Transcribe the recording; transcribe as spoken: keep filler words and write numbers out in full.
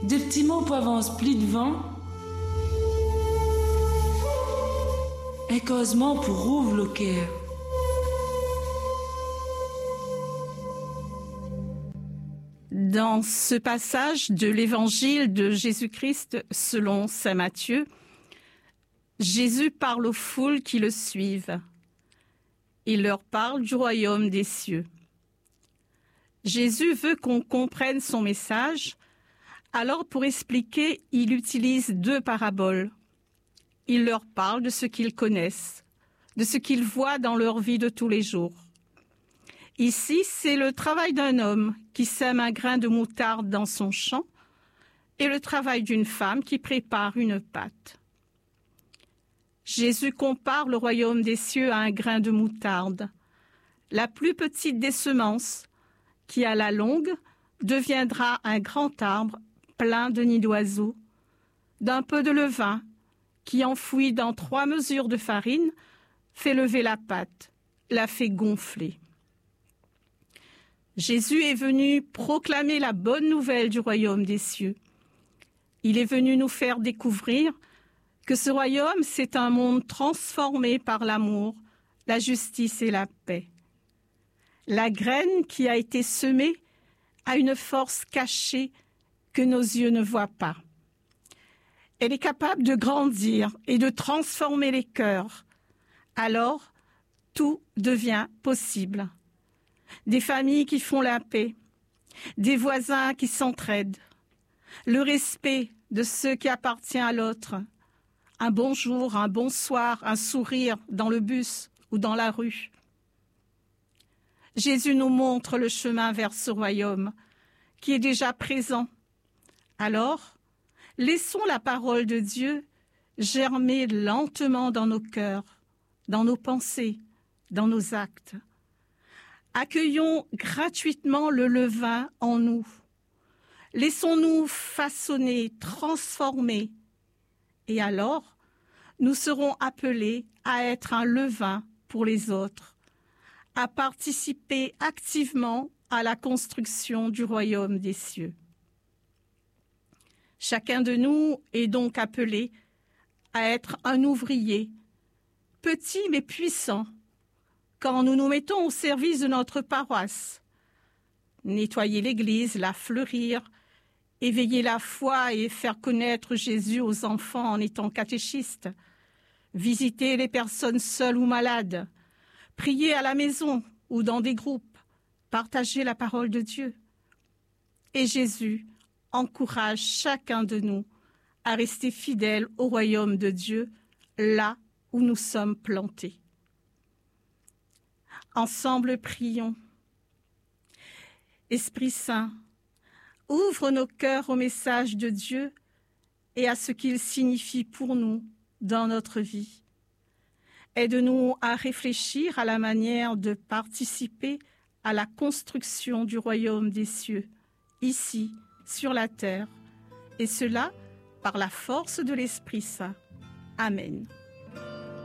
des petits mots pour avancer plus devant, et causement pour ouvrir le cœur. Dans ce passage de l'évangile de Jésus-Christ selon saint Matthieu, Jésus parle aux foules qui le suivent. Il leur parle du royaume des cieux. Jésus veut qu'on comprenne son message, alors pour expliquer, il utilise deux paraboles. Il leur parle de ce qu'ils connaissent, de ce qu'ils voient dans leur vie de tous les jours. Ici, c'est le travail d'un homme qui sème un grain de moutarde dans son champ et le travail d'une femme qui prépare une pâte. Jésus compare le royaume des cieux à un grain de moutarde, la plus petite des semences, qui à la longue deviendra un grand arbre plein de nids d'oiseaux, d'un peu de levain qui, enfoui dans trois mesures de farine, fait lever la pâte, la fait gonfler. Jésus est venu proclamer la bonne nouvelle du royaume des cieux. Il est venu nous faire découvrir que ce royaume, c'est un monde transformé par l'amour, la justice et la paix. La graine qui a été semée a une force cachée que nos yeux ne voient pas. Elle est capable de grandir et de transformer les cœurs. Alors, tout devient possible. Des familles qui font la paix, des voisins qui s'entraident, le respect de ce qui appartient à l'autre, un bonjour, un bonsoir, un sourire dans le bus ou dans la rue. Jésus nous montre le chemin vers ce royaume qui est déjà présent. Alors, laissons la parole de Dieu germer lentement dans nos cœurs, dans nos pensées, dans nos actes. Accueillons gratuitement le levain en nous. Laissons-nous façonner, transformer. Et alors, nous serons appelés à être un levain pour les autres, à participer activement à la construction du royaume des cieux. Chacun de nous est donc appelé à être un ouvrier, petit mais puissant, quand nous nous mettons au service de notre paroisse. Nettoyer l'église, la fleurir, éveiller la foi et faire connaître Jésus aux enfants en étant catéchistes, visiter les personnes seules ou malades, prier à la maison ou dans des groupes, partager la parole de Dieu. Et Jésus encourage chacun de nous à rester fidèle au royaume de Dieu, là où nous sommes plantés. Ensemble, prions. Esprit Saint, ouvre nos cœurs au message de Dieu et à ce qu'il signifie pour nous dans notre vie. Aide-nous à réfléchir à la manière de participer à la construction du royaume des cieux, ici, sur la terre, et cela par la force de l'Esprit Saint. Amen.